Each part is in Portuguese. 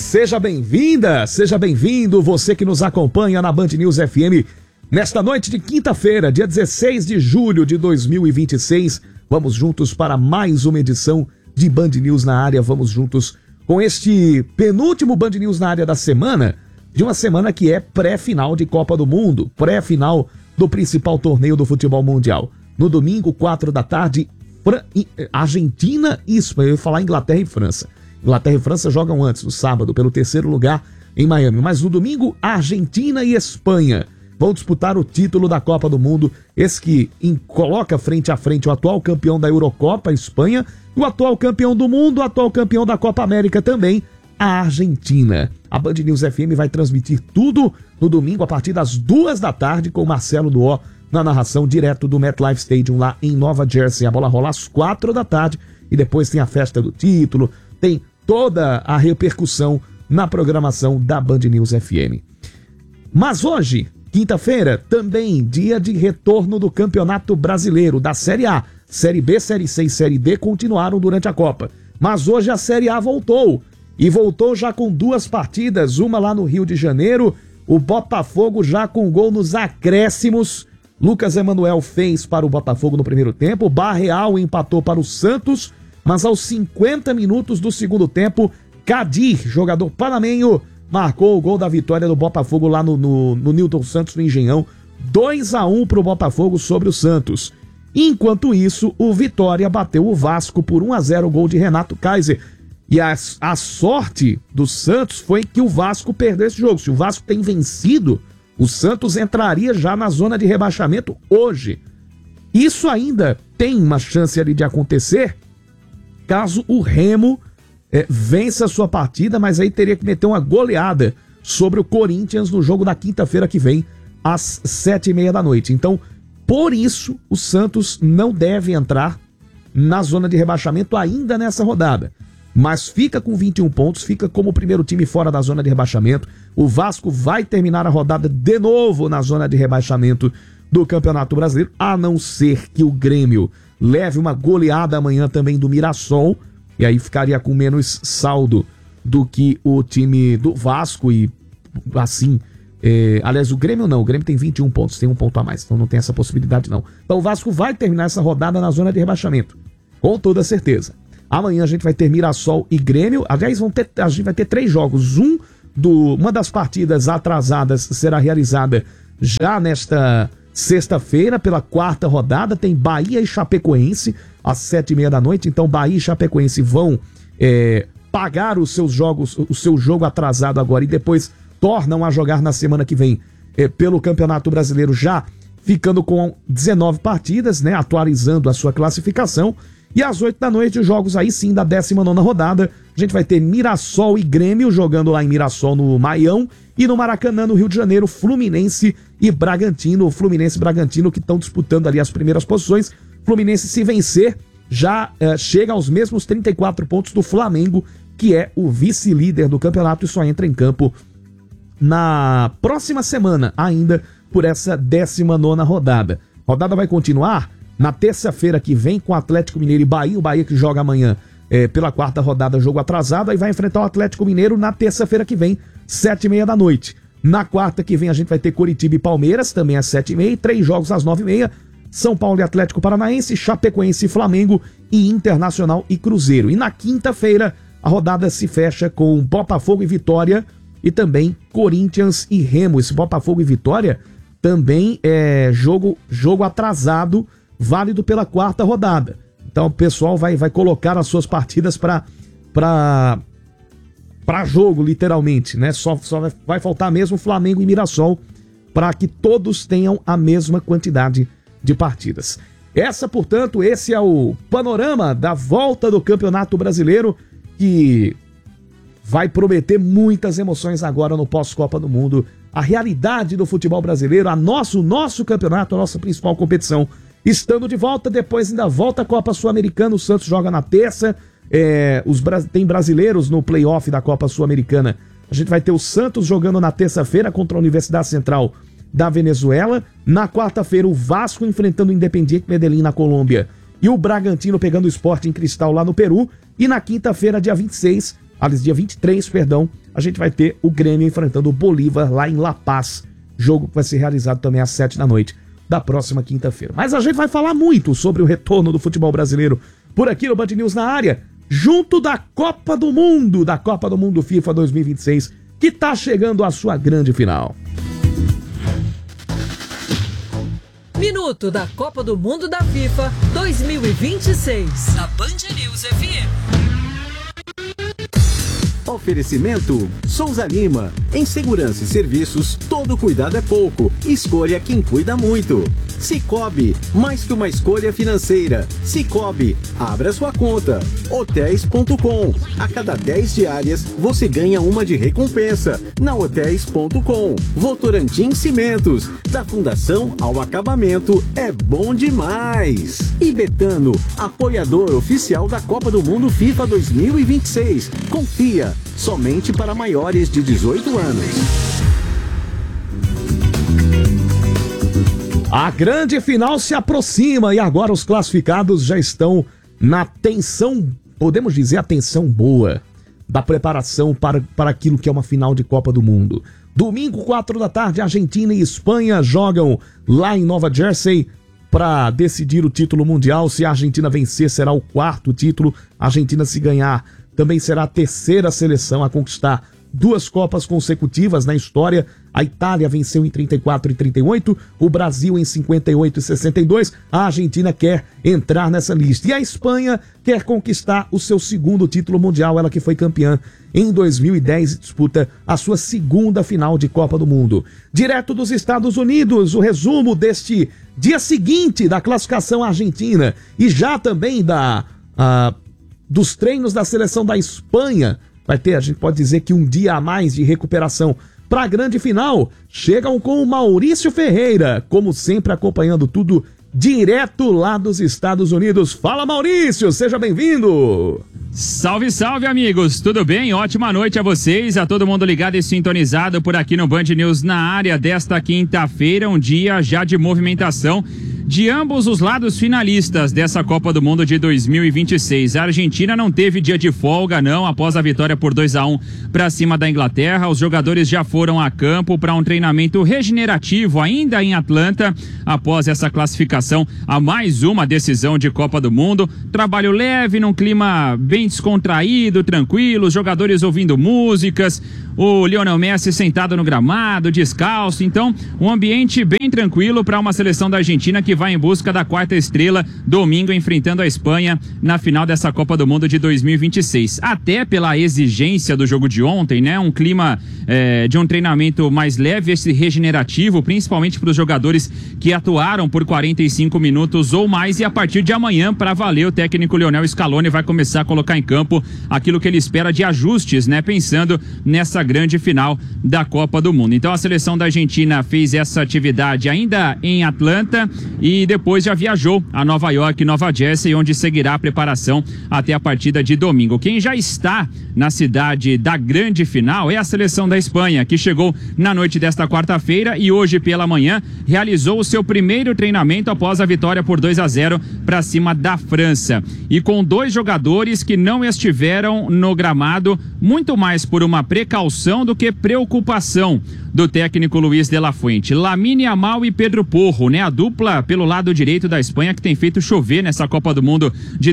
Seja bem-vinda, seja bem-vindo, você que nos acompanha na Band News FM. Nesta noite de quinta-feira, dia 16 de julho de 2026, vamos juntos para mais uma edição de Band News na área. Vamos juntos com este penúltimo Band News na área da semana, de uma semana que é pré-final de Copa do Mundo, pré-final do principal torneio do futebol mundial. No domingo, 4 da tarde, Argentina e Espanha. Eu ia falar Inglaterra e França. Inglaterra e França jogam antes, no sábado, pelo terceiro lugar em Miami. Mas no domingo, Argentina e Espanha vão disputar o título da Copa do Mundo. Esse que coloca frente a frente o atual campeão da Eurocopa, a Espanha, e o atual campeão do mundo, o atual campeão da Copa América também, a Argentina. A Band News FM vai transmitir tudo no domingo a partir das 2 da tarde com o Marcelo Duó na narração direto do MetLife Stadium lá em Nova Jersey. A bola rola às 4 da tarde e depois tem a festa do título, tem toda a repercussão na programação da Band News FM. Mas hoje, quinta-feira, também dia de retorno do Campeonato Brasileiro, da Série A. Série B, Série C e Série D continuaram durante a Copa. Mas hoje a Série A voltou. E voltou já com 2 partidas, uma lá no Rio de Janeiro, o Botafogo já com gol nos acréscimos. Lucas Emanuel fez para o Botafogo no primeiro tempo, Barreal empatou para o Santos, mas aos 50 minutos do segundo tempo, Kadir, jogador panamenho, marcou o gol da vitória do Botafogo lá no Newton Santos, no Engenhão, 2-1 para o Botafogo sobre o Santos. Enquanto isso, o Vitória bateu o Vasco por 1-0, gol de Renato Kaiser. E a sorte do Santos foi que o Vasco perdeu esse jogo. Se o Vasco tem vencido, o Santos entraria já na zona de rebaixamento hoje. Isso ainda tem uma chance ali de acontecer caso o Remo vença a sua partida, mas aí teria que meter uma goleada sobre o Corinthians no jogo da quinta-feira que vem, às 7h30 da noite. Então, por isso, o Santos não deve entrar na zona de rebaixamento ainda nessa rodada. Mas fica com 21 pontos, fica como o primeiro time fora da zona de rebaixamento. O Vasco vai terminar a rodada de novo na zona de rebaixamento do Campeonato Brasileiro, a não ser que o Grêmio leve uma goleada amanhã também do Mirassol, e aí ficaria com menos saldo do que o time do Vasco, e assim, aliás, o Grêmio não, o Grêmio tem 21 pontos, tem um ponto a mais, então não tem essa possibilidade não. Então o Vasco vai terminar essa rodada na zona de rebaixamento, com toda certeza. Amanhã a gente vai ter Mirassol e Grêmio. Aliás, a gente vai ter 3 jogos. Uma das partidas atrasadas será realizada já nesta sexta-feira, pela 4ª rodada. Tem Bahia e Chapecoense às 7h30 da noite. Então Bahia e Chapecoense vão pagar os seus jogos, o seu jogo atrasado agora, e depois tornam a jogar na semana que vem pelo Campeonato Brasileiro, já ficando com 19 partidas, né, atualizando a sua classificação. E às 8 da noite, os jogos aí sim da 19ª rodada. A gente vai ter Mirassol e Grêmio jogando lá em Mirassol, no Maião. E no Maracanã, no Rio de Janeiro, Fluminense e Bragantino. Fluminense e Bragantino que estão disputando ali as primeiras posições. Fluminense, se vencer, já chega aos mesmos 34 pontos do Flamengo, que é o vice-líder do campeonato e só entra em campo na próxima semana, ainda por essa 19ª rodada. A rodada vai continuar na terça-feira que vem com Atlético Mineiro e Bahia. O Bahia que joga amanhã pela 4ª rodada, jogo atrasado, aí vai enfrentar o Atlético Mineiro na terça-feira que vem, 7h30 da noite. Na quarta que vem a gente vai ter Coritiba e Palmeiras, também às 7h30, 3 jogos às 9h30, São Paulo e Atlético Paranaense, Chapecoense e Flamengo, e Internacional e Cruzeiro. E na quinta-feira a rodada se fecha com Botafogo e Vitória e também Corinthians e Remo. Esse Botafogo e Vitória também é jogo atrasado, válido pela 4ª rodada. Então o pessoal vai colocar as suas partidas para jogo, literalmente, né? Só vai faltar mesmo Flamengo e Mirassol para que todos tenham a mesma quantidade de partidas. Portanto, esse é o panorama da volta do Campeonato Brasileiro, que vai prometer muitas emoções agora no pós-Copa do Mundo. A realidade do futebol brasileiro, o nosso campeonato, a nossa principal competição, estando de volta. Depois ainda volta a Copa Sul-Americana, o Santos joga na terça, tem brasileiros no play-off da Copa Sul-Americana. A gente vai ter o Santos jogando na terça-feira contra a Universidade Central da Venezuela. Na quarta-feira, o Vasco enfrentando o Independiente Medellín na Colômbia e o Bragantino pegando o Sporting Cristal lá no Peru. E na quinta-feira, dia 26, dia 23, perdão, a gente vai ter o Grêmio enfrentando o Bolívar lá em La Paz. Jogo que vai ser realizado também às 7 da noite da próxima quinta-feira. Mas a gente vai falar muito sobre o retorno do futebol brasileiro por aqui no Band News na área, junto da Copa do Mundo FIFA 2026, que tá chegando à sua grande final. Minuto da Copa do Mundo da FIFA 2026. Na Band News FM. Oferecimento Souza Lima. Em segurança e serviços, todo cuidado é pouco. Escolha quem cuida muito. Cicobi, mais que uma escolha financeira. Cicobi, abra sua conta. Hotéis.com. A cada 10 diárias, você ganha uma de recompensa. Na Hotéis.com. Votorantim Cimentos. Da fundação ao acabamento, é bom demais. E Betano, apoiador oficial da Copa do Mundo FIFA 2026. Confia, somente para maiores de 18 anos. A grande final se aproxima e agora os classificados já estão na tensão, podemos dizer, a tensão boa da preparação para aquilo que é uma final de Copa do Mundo. Domingo, 4 da tarde, Argentina e Espanha jogam lá em Nova Jersey para decidir o título mundial. Se a Argentina vencer, será o 4º título. A Argentina, se ganhar, também será a 3ª seleção a conquistar 2 Copas consecutivas na história. A Itália venceu em 34 e 38, o Brasil em 58 e 62. A Argentina quer entrar nessa lista. E a Espanha quer conquistar o seu 2º título mundial, ela que foi campeã em 2010 e disputa a sua 2ª final de Copa do Mundo. Direto dos Estados Unidos, o resumo deste dia seguinte da classificação argentina e já também dos treinos da seleção da Espanha. Vai ter, a gente pode dizer que um dia a mais de recuperação para a grande final. Chegam com o Maurício Ferreira, como sempre acompanhando tudo direto lá dos Estados Unidos. Fala, Maurício, seja bem-vindo! Salve, salve, amigos! Tudo bem? Ótima noite a vocês, a todo mundo ligado e sintonizado por aqui no Band News na área desta quinta-feira, um dia já de movimentação de ambos os lados finalistas dessa Copa do Mundo de 2026. A Argentina não teve dia de folga, não, após a vitória por 2-1 para cima da Inglaterra. Os jogadores já foram a campo para um treinamento regenerativo ainda em Atlanta, após essa classificação a mais uma decisão de Copa do Mundo. Trabalho leve, num clima bem descontraído, tranquilo, os jogadores ouvindo músicas, o Lionel Messi sentado no gramado, descalço. Então, um ambiente bem tranquilo para uma seleção da Argentina que vai em busca da 4ª estrela, domingo enfrentando a Espanha na final dessa Copa do Mundo de 2026. Até pela exigência do jogo de ontem, né? Um clima de um treinamento mais leve, esse regenerativo, principalmente para os jogadores que atuaram por 45 minutos ou mais, e a partir de amanhã, para valer, o técnico Lionel Scaloni vai começar a colocar em campo aquilo que ele espera de ajustes, né? Pensando nessa grande final da Copa do Mundo. Então a seleção da Argentina fez essa atividade ainda em Atlanta e depois já viajou a Nova York, Nova Jersey, onde seguirá a preparação até a partida de domingo. Quem já está na cidade da grande final é a seleção da Espanha, que chegou na noite desta quarta-feira e hoje pela manhã realizou o seu primeiro treinamento após a vitória por 2-0 para cima da França. E com 2 jogadores que não estiveram no gramado, muito mais por uma precaução do que preocupação do técnico Luis de la Fuente. Lamine Yamal e Pedro Porro, né? A dupla pelo lado direito da Espanha que tem feito chover nessa Copa do Mundo de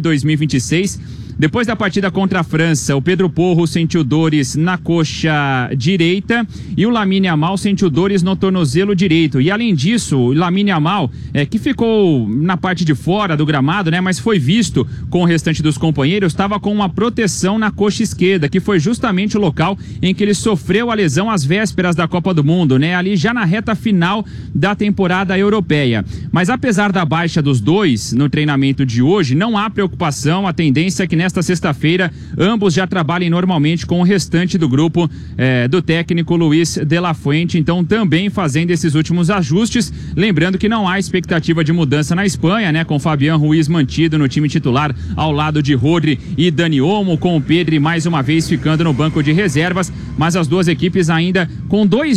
2026. Depois da partida contra a França, o Pedro Porro sentiu dores na coxa direita e o Lamine Yamal sentiu dores no tornozelo direito. E além disso, o Lamine Yamal, que ficou na parte de fora do gramado, né, mas foi visto com o restante dos companheiros, estava com uma proteção na coxa esquerda, que foi justamente o local em que ele sofreu a lesão às vésperas da Copa do Mundo, né, ali já na reta final da temporada europeia. Mas apesar da baixa dos dois no treinamento de hoje, não há preocupação, a tendência é que nesta sexta-feira ambos já trabalhem normalmente com o restante do grupo do técnico Luis de la Fuente, então também fazendo esses últimos ajustes, lembrando que não há expectativa de mudança na Espanha, né, com Fabián Ruiz mantido no time titular ao lado de Rodri e Dani Olmo, com o Pedri mais uma vez ficando no banco de reservas, mas as duas equipes ainda com 2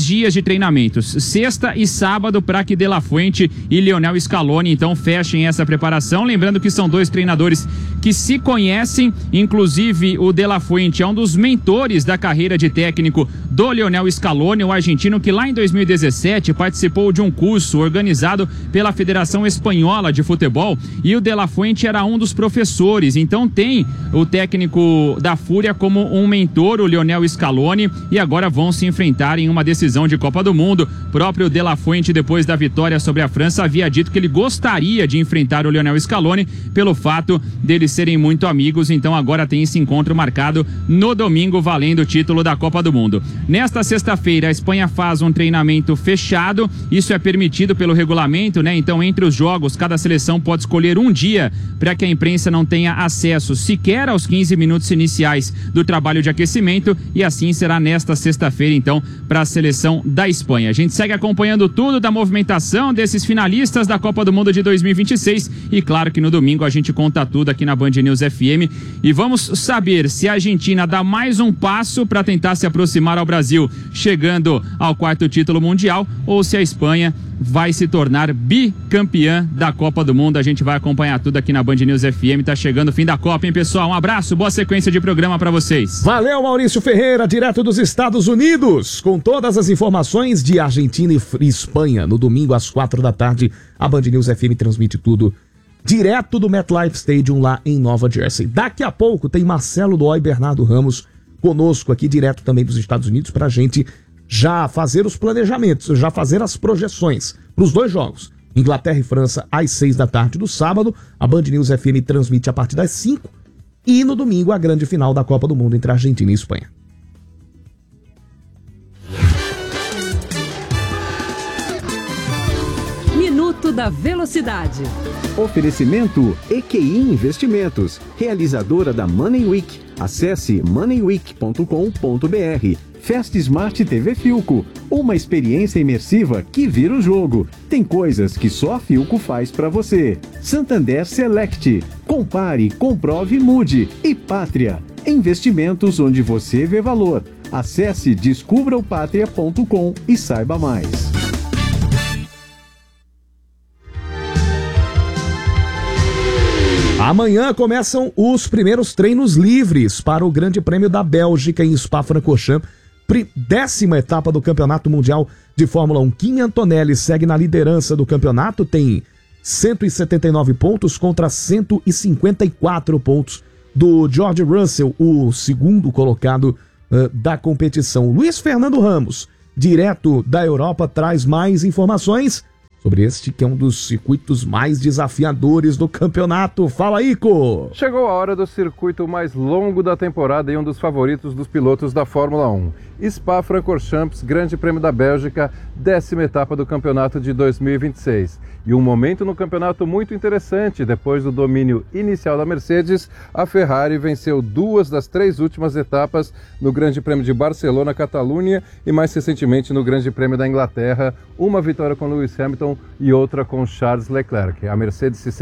dias de treinamentos, sexta e sábado, para que De La Fuente e Lionel Scaloni então fechem essa preparação. Lembrando que são dois treinadores que se conhecem, inclusive o De La Fuente é um dos mentores da carreira de técnico do Lionel Scaloni, o argentino que lá em 2017 participou de um curso organizado pela Federação Espanhola de Futebol, e o De La Fuente era um dos professores. Então tem o técnico da Fúria como um mentor, o Lionel Scaloni, e agora vão se enfrentar em uma decisão de Copa do Mundo. O próprio De La Fuente, depois da vitória sobre a França, havia dito que ele gostaria de enfrentar o Lionel Scaloni pelo fato deles serem muito amigos. Então agora tem esse encontro marcado no domingo, valendo o título da Copa do Mundo. Nesta sexta-feira, a Espanha faz um treinamento fechado, isso é permitido pelo regulamento, né? Então, entre os jogos, cada seleção pode escolher um dia para que a imprensa não tenha acesso sequer aos 15 minutos iniciais do trabalho de aquecimento, e assim será nesta sexta-feira, então, para a seleção da Espanha. A gente segue acompanhando tudo da movimentação desses finalistas da Copa do Mundo de 2026, e claro que no domingo a gente conta tudo aqui na Band News FM, e vamos saber se a Argentina dá mais um passo para tentar se aproximar ao Brasil, chegando ao 4º título mundial, ou se a Espanha vai se tornar bicampeã da Copa do Mundo. A gente vai acompanhar tudo aqui na Band News FM. Tá chegando o fim da Copa, hein, pessoal? Um abraço, boa sequência de programa para vocês. Valeu, Maurício Ferreira, direto dos Estados Unidos, com todas as informações de Argentina e Espanha. No domingo, às 4 da tarde, a Band News FM transmite tudo direto do MetLife Stadium, lá em Nova Jersey. Daqui a pouco tem Marcelo Dói e Bernardo Ramos conosco aqui, direto também dos Estados Unidos, pra gente já fazer os planejamentos, já fazer as projeções para os dois jogos. Inglaterra e França, às 6 da tarde do sábado. A Band News FM transmite a partir das 5. E no domingo, a grande final da Copa do Mundo entre Argentina e Espanha. Minuto da Velocidade. Oferecimento EQI Investimentos, realizadora da Money Week. Acesse moneyweek.com.br. Fast Smart TV Philco, uma experiência imersiva que vira o jogo. Tem coisas que só a Philco faz pra você. Santander Select, compare, comprove, mude. E Pátria, investimentos onde você vê valor. Acesse descubraopatria.com e saiba mais. Amanhã começam os primeiros treinos livres para o Grande Prêmio da Bélgica em Spa-Francorchamps, 10ª etapa do Campeonato Mundial de Fórmula 1. Kim Antonelli segue na liderança do campeonato, tem 179 pontos contra 154 pontos do George Russell, o segundo colocado da competição. Luiz Fernando Ramos, direto da Europa, traz mais informações sobre este que é um dos circuitos mais desafiadores do campeonato. Fala, Ico! Chegou a hora do circuito mais longo da temporada e um dos favoritos dos pilotos da Fórmula 1. Spa-Francorchamps, Grande Prêmio da Bélgica, 10ª etapa do campeonato de 2026. E um momento no campeonato muito interessante. Depois do domínio inicial da Mercedes, a Ferrari venceu 2 das 3 últimas etapas no Grande Prêmio de Barcelona, Catalunha, e mais recentemente no Grande Prêmio da Inglaterra, uma vitória com Lewis Hamilton e outra com Charles Leclerc. A Mercedes se